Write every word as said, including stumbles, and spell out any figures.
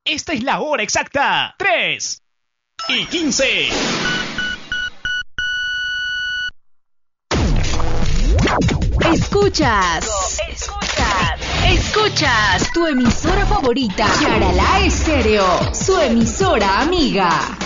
Esta es la hora exacta. tres y quince. Escuchas. Escuchas. Escuchas tu emisora favorita. Yaralá Estéreo, su emisora amiga.